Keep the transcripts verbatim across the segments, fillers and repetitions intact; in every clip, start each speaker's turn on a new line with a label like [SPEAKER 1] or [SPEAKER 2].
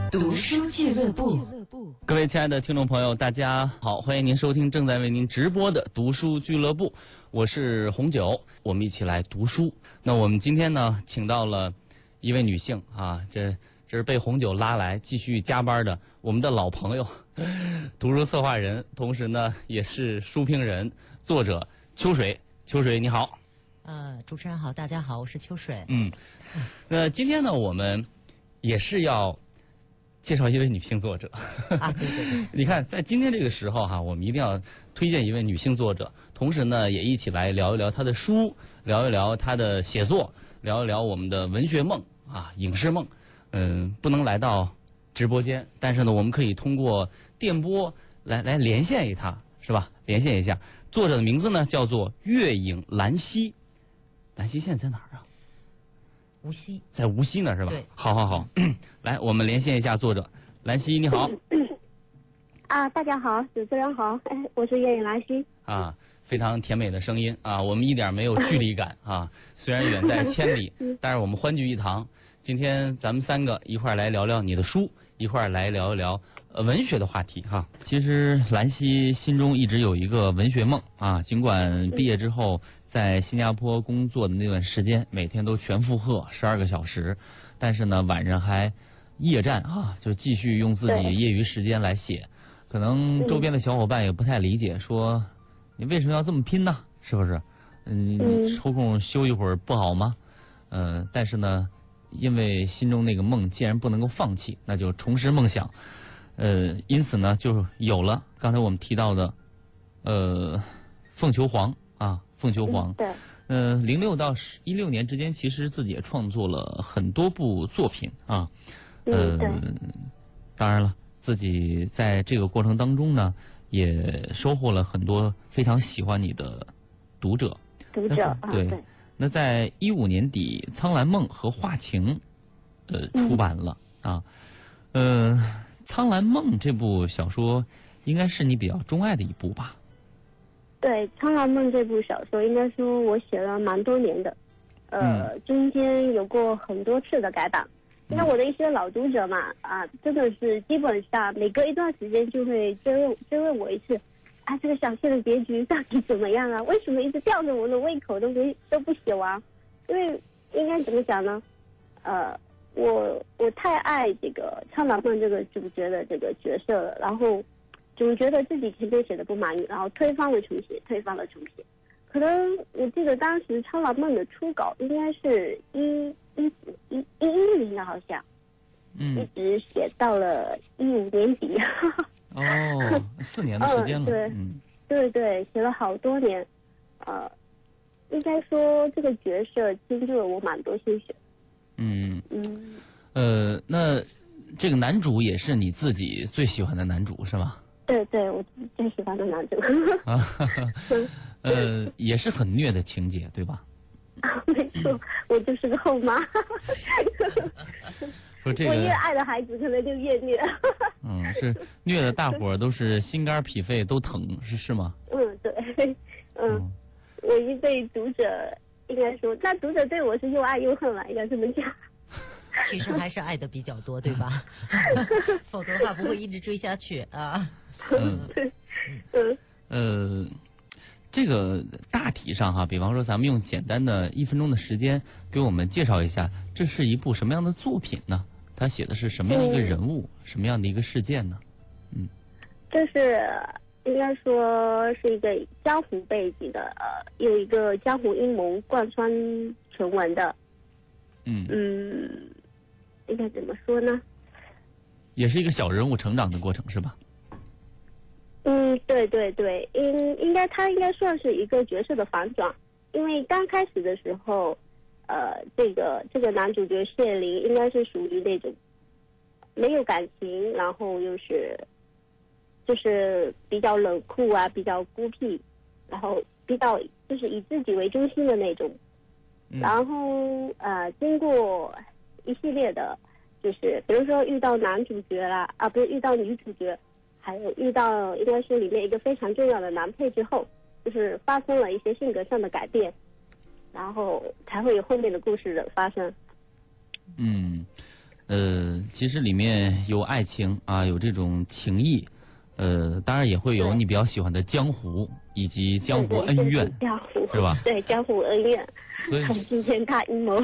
[SPEAKER 1] 读书俱乐部。
[SPEAKER 2] 各位亲爱的听众朋友，大家好，欢迎您收听正在为您直播的读书俱乐部，我是红九，我们一起来读书。那我们今天呢，请到了一位女性啊，这这是被红九拉来继续加班的我们的老朋友，图书策划人，同时呢也是书评人、作者秋水。秋水你好。
[SPEAKER 1] 呃，主持人好，大家好，我是秋水。
[SPEAKER 2] 嗯，那今天呢，我们也是要介绍一位女性作者。
[SPEAKER 1] 啊，对对对。
[SPEAKER 2] 你看，在今天这个时候哈，我们一定要推荐一位女性作者，同时呢，也一起来聊一聊她的书，聊一聊她的写作，聊一聊我们的文学梦啊，影视梦。嗯，不能来到直播间，但是呢，我们可以通过电波来来连线一她，是吧？连线一下。作者的名字呢叫做月影兰溪。兰溪现在在哪儿啊？
[SPEAKER 1] 无锡。
[SPEAKER 2] 在无锡呢是吧？
[SPEAKER 1] 对。
[SPEAKER 2] 好好好，来，我们连线一下作者兰溪，你好。
[SPEAKER 3] 啊，大家好，主持人好，哎，我是月影兰溪。
[SPEAKER 2] 啊，非常甜美的声音啊，我们一点没有距离感啊，虽然远在千里，但是我们欢聚一堂。今天咱们三个一块儿来聊聊你的书，一块儿来聊一聊呃文学的话题哈。其实兰溪心中一直有一个文学梦啊，尽管毕业之后在新加坡工作的那段时间，每天都全负荷十二个小时，但是呢晚上还夜战啊，就继续用自己业余时间来写。可能周边的小伙伴也不太理解，说你为什么要这么拼呢？是不是？嗯，抽空休一会儿不好吗？嗯、呃，但是呢，因为心中那个梦既然不能够放弃，那就重拾梦想。呃，因此呢，就有了刚才我们提到的呃凤求凰啊，凤求凰。
[SPEAKER 3] 嗯、对。
[SPEAKER 2] 呃，零六到一六年之间，其实自己也创作了很多部作品啊。呃，
[SPEAKER 3] 嗯、
[SPEAKER 2] 当然了，自己在这个过程当中呢，也收获了很多非常喜欢你的读者。
[SPEAKER 3] 读者啊，
[SPEAKER 2] 对。
[SPEAKER 3] 对。
[SPEAKER 2] 那在一五年底，《苍兰梦》和《画情》呃出版了、嗯、啊。呃，《苍兰梦》这部小说应该是你比较钟爱的一部吧？
[SPEAKER 3] 对，《苍兰梦》这部小说应该说我写了蛮多年的，呃，嗯、中间有过很多次的改版。因为我的一些老读者嘛，啊，真的是基本上每隔一段时间就会追问追问我一次，啊，这个小说的结局到底怎么样啊？为什么一直吊着我的胃口都没都不写完？因为应该怎么讲呢？呃，我我太爱这个苍兰梦这个主角的这个角色了，然后总觉得自己前面写的不满意，然后推翻了重写，推翻了重写。可能我记得当时苍兰梦的初稿应该是一一一一一年的，好像，嗯，一直写到了一五年底。
[SPEAKER 2] 哦，四年的时间了。嗯，
[SPEAKER 3] 对，嗯，对对，写了好多年，呃，应该说这个角色倾注了我蛮多心血。嗯嗯。呃，
[SPEAKER 2] 那这个男主也是你自己最喜欢的男主是吗？
[SPEAKER 3] 对对，我最喜欢的男主。
[SPEAKER 2] 啊，呃，也是很虐的情节，对吧？
[SPEAKER 3] 啊，没错，我就是个后妈。
[SPEAKER 2] 说这个，
[SPEAKER 3] 我越爱的孩子可能就越虐。
[SPEAKER 2] 嗯，是虐的大伙儿都是心肝脾肺都疼，是是吗？
[SPEAKER 3] 嗯，对，嗯，嗯我一对读者应该说，那读者对我是又爱又恨了，应该这么讲。
[SPEAKER 1] 其实还是爱的比较多，对吧？否则的话不会一直追下去啊。
[SPEAKER 2] 嗯嗯呃，这个大体上哈，比方说咱们用简单的一分钟的时间给我们介绍一下，这是一部什么样的作品呢？它写的是什么样一个人物，嗯、什么样的一个事件呢？嗯，
[SPEAKER 3] 这是应该说是一个江湖背景的，呃，有一个江湖阴谋贯穿全文的。嗯嗯，应该怎么说呢？
[SPEAKER 2] 也是一个小人物成长的过程，是吧？
[SPEAKER 3] 嗯，对对对，应应该他应该算是一个角色的反转，因为刚开始的时候，呃，这个这个男主角谢林应该是属于那种没有感情，然后又是就是比较冷酷啊，比较孤僻，然后比较就是以自己为中心的那种，嗯、然后呃，经过一系列的，就是比如说遇到男主角啦，啊，不是遇到女主角。还有遇到应该是里面一个非常重要的男配之后，就是发生了一些性格上的改变，然后才会有后面的故事的发生。
[SPEAKER 2] 嗯， 呃，其实里面有爱情啊，有这种情谊，呃，当然也会有你比较喜欢的江湖以及江湖恩怨，
[SPEAKER 3] 江湖
[SPEAKER 2] 是吧？
[SPEAKER 3] 对，江湖恩怨，
[SPEAKER 2] 所以
[SPEAKER 3] 很惊天大阴谋。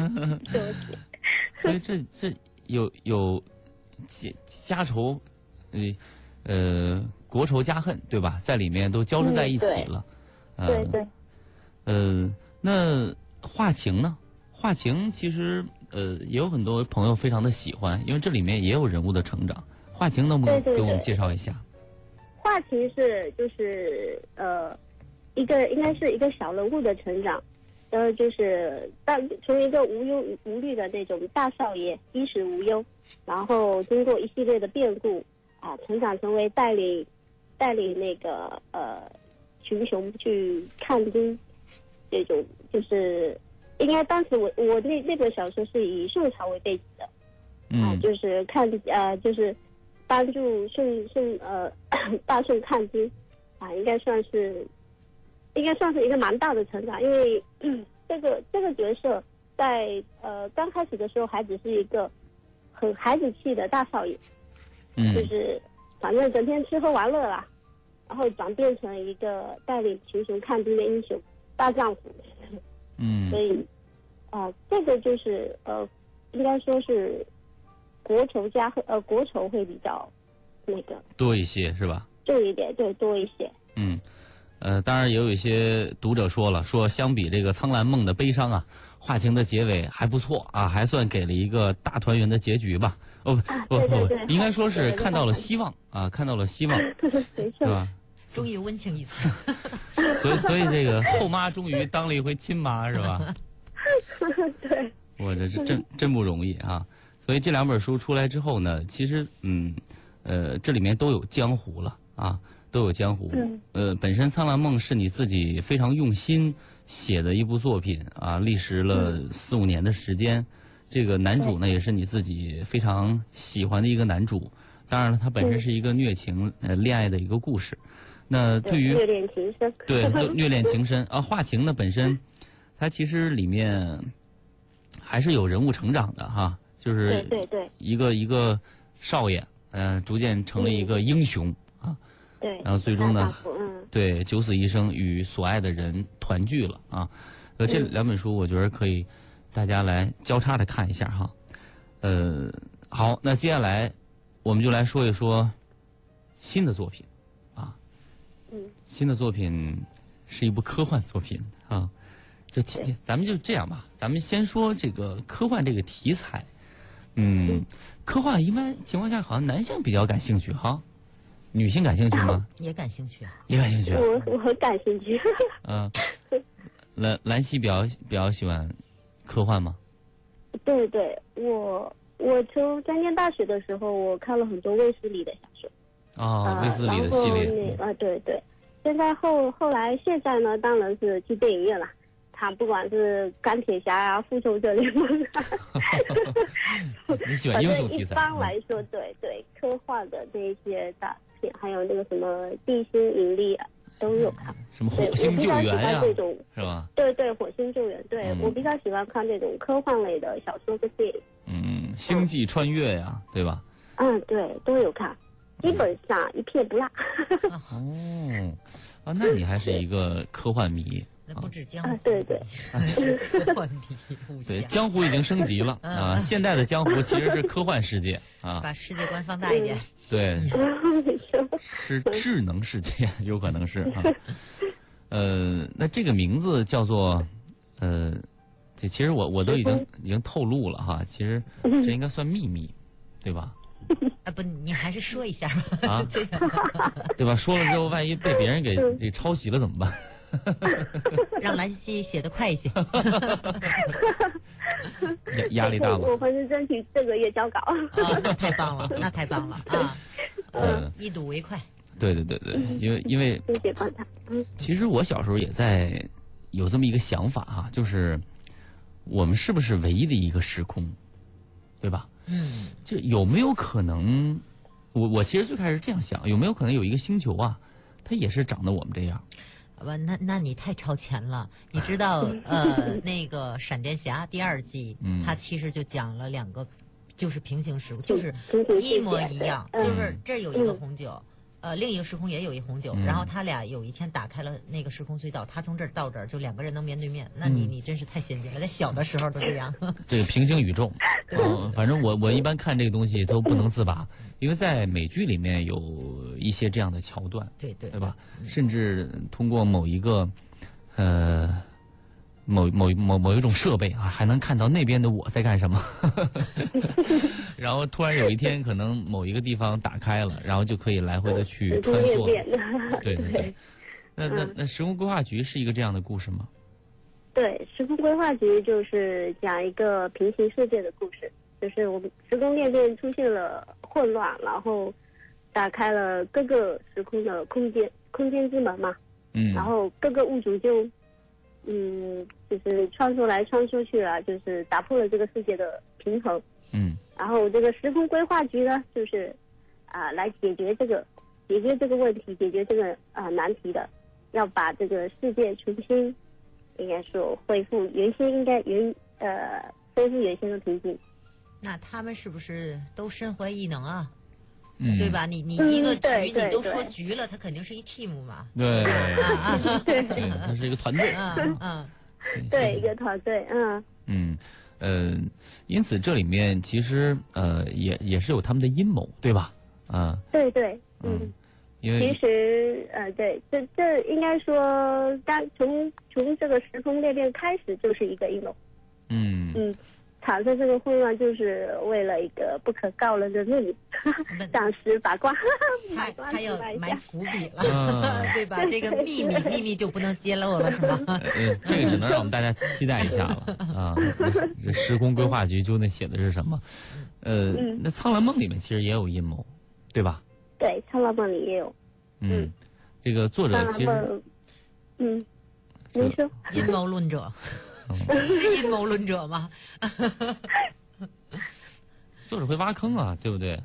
[SPEAKER 2] 所以这这有有家家仇，呃呃国仇家恨，对吧？在里面都交织在一起了。
[SPEAKER 3] 嗯、对、呃、对。
[SPEAKER 2] 呃，那画情呢？画情其实呃也有很多朋友非常的喜欢，因为这里面也有人物的成长。画情能不能给我们介绍一下？
[SPEAKER 3] 画情是就是呃一个应该是一个小人物的成长，然后就是当从一个无忧无虑的那种大少爷，衣食无忧，然后经过一系列的变故啊，成长成为带领带领那个呃群雄去看经这种，就是应该当时我我那那本小说是以宋朝为背景的，
[SPEAKER 2] 嗯、
[SPEAKER 3] 啊，就是看呃就是帮助宋宋呃大宋看经啊，应该算是应该算是一个蛮大的成长，因为、嗯、这个这个角色在呃刚开始的时候还只是一个很孩子气的大少爷，
[SPEAKER 2] 嗯，
[SPEAKER 3] 就是反正整天吃喝玩乐啦，然后转变成一个带领群雄看经的英雄大丈夫。
[SPEAKER 2] 嗯，
[SPEAKER 3] 所以啊、呃，这个就是呃，应该说是国仇家恨，呃，国仇会比较那个
[SPEAKER 2] 多一些，是吧？
[SPEAKER 3] 重一点，对，多一些。
[SPEAKER 2] 嗯，呃，当然也有一些读者说了，说相比这个《苍兰梦》的悲伤啊，画情的结尾还不错啊，还算给了一个大团圆的结局吧。哦不、
[SPEAKER 3] 啊、
[SPEAKER 2] 不不，
[SPEAKER 3] 对对对
[SPEAKER 2] 应该说是看到了希望啊，看到了希望，是吧？
[SPEAKER 1] 终于温情一次。
[SPEAKER 2] 所以所以这个后妈终于当了一回亲妈，是吧？
[SPEAKER 3] 对。
[SPEAKER 2] 我这是真真不容易啊！所以这两本书出来之后呢，其实嗯呃这里面都有江湖了啊，都有江湖。
[SPEAKER 3] 嗯、
[SPEAKER 2] 呃，本身《苍兰梦》是你自己非常用心写的一部作品啊，历时了四五年的时间。这个男主呢，也是你自己非常喜欢的一个男主。当然了，他本身是一个虐情呃恋爱的一个故事。那对于
[SPEAKER 3] 虐恋情深，
[SPEAKER 2] 对虐恋情深啊，画情呢本身，它其实里面还是有人物成长的哈，就是
[SPEAKER 3] 对对对，
[SPEAKER 2] 一个一个少爷，嗯、呃，逐渐成了一个英雄、嗯、啊，
[SPEAKER 3] 对，
[SPEAKER 2] 然后最终呢，
[SPEAKER 3] 嗯，
[SPEAKER 2] 对九死一生与所爱的人团聚了啊，呃，这两本书我觉得可以大家来交叉的看一下哈，呃，好，那接下来我们就来说一说新的作品。
[SPEAKER 3] 嗯，
[SPEAKER 2] 新的作品是一部科幻作品啊，这题咱们就这样吧，咱们先说这个科幻这个题材，嗯，嗯科幻一般情况下好像男性比较感兴趣哈，女性感兴趣吗？
[SPEAKER 1] 也感兴趣，
[SPEAKER 2] 也感兴趣。
[SPEAKER 3] 我我很感兴趣。
[SPEAKER 2] 嗯、呃，兰兰溪比较比较喜欢科幻吗？
[SPEAKER 3] 对对，我我从在念大学的时候，我看了很多卫斯理的小说。
[SPEAKER 2] 哦，卫斯理的系列。
[SPEAKER 3] 啊，对对，现在后后来现在呢，当然是去电影院了。看不管是钢铁侠啊、复仇者联盟啊，
[SPEAKER 2] 你喜欢英雄题材？
[SPEAKER 3] 一般来说，对对，科幻的这一些大片，还有那个什么地心引力啊，都有看。
[SPEAKER 2] 什么火星救援呀、啊？是吧？
[SPEAKER 3] 对对，火星救援，对、嗯、我比较喜欢看这种科幻类的小说跟电影。
[SPEAKER 2] 嗯，星际穿越呀、啊嗯，对吧？
[SPEAKER 3] 嗯，对，都有看。基本上一片不落。
[SPEAKER 2] 哦，啊，那你还是一个科幻迷。
[SPEAKER 1] 那不止江湖，
[SPEAKER 3] 啊、对对，
[SPEAKER 1] 科幻迷。
[SPEAKER 2] 对，江湖已经升级了啊！现在的江湖其实是科幻世界啊。
[SPEAKER 1] 把世界观放大一点。
[SPEAKER 2] 对，是智能世界，有可能是啊。呃，那这个名字叫做呃，这其实我我都已经已经透露了哈，其实这应该算秘密，对吧？
[SPEAKER 1] 啊不，你还是说一下吧。
[SPEAKER 2] 啊，对吧？说了之后，万一被别人给给抄袭了怎么办？
[SPEAKER 1] 让兰溪写得快一些。
[SPEAKER 2] 压压力大吗？
[SPEAKER 3] 我反正争取这个月交稿。
[SPEAKER 1] 啊，那太棒了，那太棒了啊！
[SPEAKER 2] 嗯，
[SPEAKER 1] 一睹为快。
[SPEAKER 2] 对对对对，因为因为
[SPEAKER 3] 谢谢帮他。嗯，
[SPEAKER 2] 其实我小时候也在有这么一个想法哈、啊，就是我们是不是唯一的一个时空，对吧？
[SPEAKER 1] 嗯，
[SPEAKER 2] 就有没有可能，我我其实最开始这样想，有没有可能有一个星球啊，它也是长得我们这样？
[SPEAKER 1] 不，那那你太超前了。你知道，呃，那个闪电侠第二季，
[SPEAKER 2] 嗯，
[SPEAKER 1] 它其实就讲了两个就是平行时空，就是
[SPEAKER 3] 平行世界
[SPEAKER 1] 一模一样，
[SPEAKER 3] 对
[SPEAKER 1] 就是这有一个
[SPEAKER 3] 嗯
[SPEAKER 1] 红酒。呃，另一个时空也有一红酒，
[SPEAKER 2] 嗯
[SPEAKER 1] 然后他俩有一天打开了那个时空隧道，他从这儿到这儿，就两个人能面对面。那你、
[SPEAKER 2] 嗯
[SPEAKER 1] 你真是太先进了，在小的时候都这样。
[SPEAKER 2] 这个平行宇宙，嗯，反正我我一般看这个东西都不能自拔，因为在美剧里面有一些这样的桥段，
[SPEAKER 1] 对对
[SPEAKER 2] 对吧？甚至通过某一个呃某某某某一种设备啊，还能看到那边的我在干什么。然后突然有一天，可能某一个地方打开了，然后就可以来回的去穿梭。对对对。那那那时空规划局是一个这样的故事吗？
[SPEAKER 3] 对，时空规划局就是讲一个平行世界的故事，就是我们时空裂变出现了混乱，然后打开了各个时空的空间空间之门嘛。
[SPEAKER 2] 嗯。
[SPEAKER 3] 然后各个物种就嗯，就是穿梭来穿梭去啊，就是打破了这个世界的平衡。
[SPEAKER 2] 嗯。
[SPEAKER 3] 然后这个时空规划局呢，就是啊、呃、来解决这个解决这个问题，解决这个啊、呃、难题的，要把这个世界重新应该说恢复原先应该原呃恢复原先的平静。
[SPEAKER 1] 那他们是不是都身怀异能啊？
[SPEAKER 2] 嗯，
[SPEAKER 1] 对吧？你你一个局、
[SPEAKER 3] 嗯、对对
[SPEAKER 1] 你都说
[SPEAKER 3] 对
[SPEAKER 1] 局了，它肯定是一 team 嘛。
[SPEAKER 2] 对，
[SPEAKER 1] 啊啊
[SPEAKER 3] 对
[SPEAKER 2] 对，它是一个团队。
[SPEAKER 1] 嗯嗯。
[SPEAKER 3] 对，一个团队，嗯。
[SPEAKER 2] 嗯，呃，因此这里面其实呃也也是有他们的阴谋，对吧？啊。
[SPEAKER 3] 对对，嗯。
[SPEAKER 2] 嗯，因为
[SPEAKER 3] 其实呃对，这这应该说，当从从这个时空裂变开始就是一个阴谋。
[SPEAKER 2] 嗯。
[SPEAKER 3] 嗯。产生这个混乱，就是为了一个不可告人的秘密，暂时把关，把关
[SPEAKER 1] 他要埋伏笔了，
[SPEAKER 2] 嗯、
[SPEAKER 1] 对吧？这个秘密秘密就不能揭露了，是吧？
[SPEAKER 2] 呃，这个只能让我们大家期待一下了啊！这时空规划局究竟写的是什么？呃，
[SPEAKER 3] 嗯、
[SPEAKER 2] 那《苍兰梦》里面其实也有阴谋，对吧？
[SPEAKER 3] 对，《苍兰梦》里也有。
[SPEAKER 2] 嗯，
[SPEAKER 3] 嗯
[SPEAKER 2] 这个作者其实，
[SPEAKER 3] 嗯，您说
[SPEAKER 1] 阴谋论者。阴谋论者吗？
[SPEAKER 2] 作者会挖坑啊，对不对？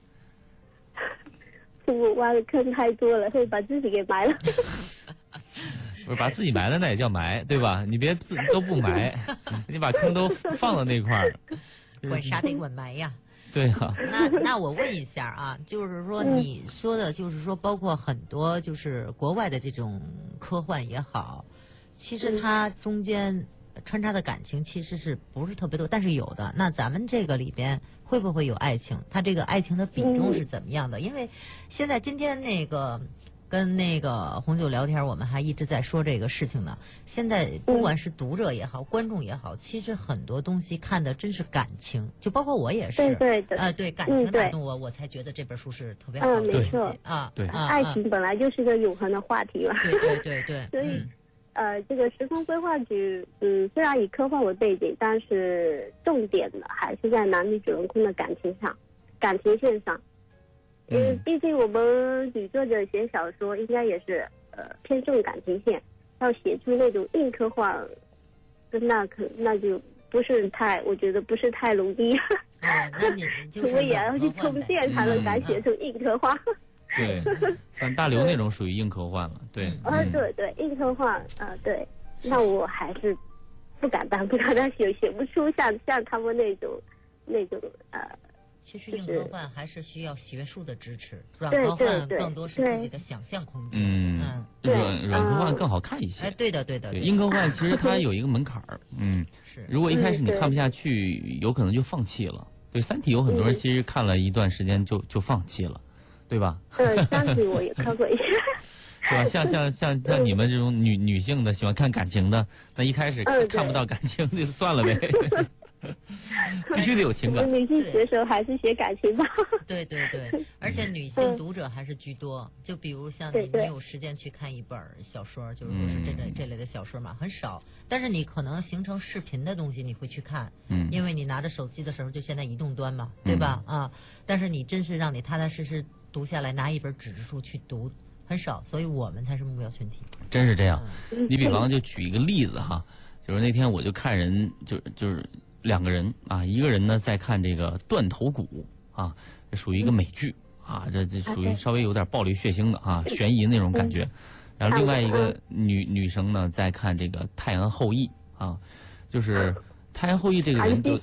[SPEAKER 3] 我挖的坑太多了，会把自己给埋了。
[SPEAKER 2] 不是把自己埋了，那也叫埋，对吧？你别自都不埋，你把坑都放到那块儿，
[SPEAKER 1] 管啥得管埋呀。
[SPEAKER 2] 对啊。
[SPEAKER 1] 那那我问一下啊，就是说你说的，就是说包括很多就是国外的这种科幻也好，其实它中间穿插的感情其实是不是特别多，但是有的。那咱们这个里边会不会有爱情？它这个爱情的比重是怎么样的？因为现在今天那个跟那个红酒聊天，我们还一直在说这个事情呢。现在不管是读者也好，观众也好，其实很多东西看的真是感情，就包括我也是。
[SPEAKER 3] 对对对。
[SPEAKER 1] 啊、呃，对感情打动我，我才觉得这本书是特别好的。
[SPEAKER 3] 嗯，没错。
[SPEAKER 1] 啊，
[SPEAKER 2] 对。
[SPEAKER 1] 啊，
[SPEAKER 3] 爱情本来就是个永恒的话题嘛。
[SPEAKER 1] 对对对对。
[SPEAKER 3] 所以。呃，这个时空规划局，嗯，虽然以科幻为背景，但是重点的还是在男女主人公的感情上，感情线上。因为毕竟我们女作者写小说，应该也是呃偏重感情线，要写出那种硬科幻，那可那就不是太，我觉得不是太容易。
[SPEAKER 1] 哦，那你就是
[SPEAKER 3] 我也要去充电才能敢写出硬科幻。
[SPEAKER 2] 对，像大刘那种属于硬科幻了，对。
[SPEAKER 3] 啊、嗯，对对，硬科幻啊、呃，对，那我还是不敢当，不敢当写写不出像像他们那种那种呃。
[SPEAKER 1] 其实硬科幻还是需要学术的支持，软
[SPEAKER 3] 科
[SPEAKER 1] 幻更多是自己的想象空间。
[SPEAKER 2] 嗯，软软科幻更好看一些。
[SPEAKER 1] 哎，对的对的。
[SPEAKER 2] 对，硬科幻其实它有一个门槛儿，嗯，
[SPEAKER 1] 是。
[SPEAKER 2] 如果一开始你看不下去，有可能就放弃了。对，《三体》有很多人其实看了一段时间就就放弃了。对吧？
[SPEAKER 3] 对，三体我也看过一些。
[SPEAKER 2] 对吧？像像像像你们这种女女性的喜欢看感情的，那一开始看, 看不到感情就算了呗。必须得有情感。
[SPEAKER 3] 女性写手还是写感情吧。
[SPEAKER 1] 对对对，而且女性读者还是居多。就比如像你，你有时间去看一本小说，就是说是这类这类的小说嘛，很少。但是你可能形成视频的东西，你会去看，
[SPEAKER 2] 嗯，
[SPEAKER 1] 因为你拿着手机的时候，就现在移动端嘛，对吧？啊，但是你真是让你踏踏实实读下来，拿一本纸质书去读，很少，所以我们才是目标群体。
[SPEAKER 2] 真是这样。嗯、你比方就举一个例子哈，就是那天我就看人，就就是两个人啊，一个人呢在看这个断头谷啊，这属于一个美剧啊，这这属于稍微有点暴力血腥的啊，悬疑那种感觉。然后另外一个女女生呢在看这个《太阳后裔》啊，就是《太阳后裔》这个人就